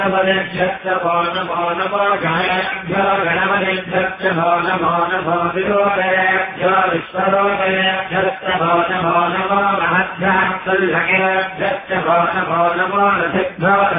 गणपतिभ्यश्च Namo Namo गायेभ्यो गणपतिभ्यश्च Namo Namo विरोधयेभ्यो विश्वरोधयेभ्यश्च Namo Namo महद्भ्यः सल्लकेभ्यश्च Namo Namo रथिभ्यो